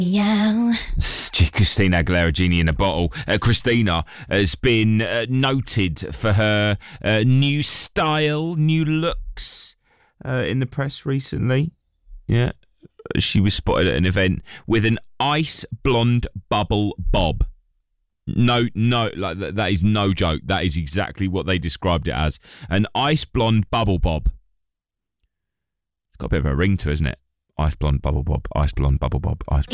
Yeah. Christina Aguilera, Genie in a Bottle. Christina has been noted for her new style, new looks in the press recently. Yeah. She was spotted at an event with an ice blonde bubble bob. No, like that is no joke. That is exactly what they described it as. An ice blonde bubble bob. It's got a bit of a ring to it, isn't it? Ice blonde bubble bob, ice blonde bubble bob, ice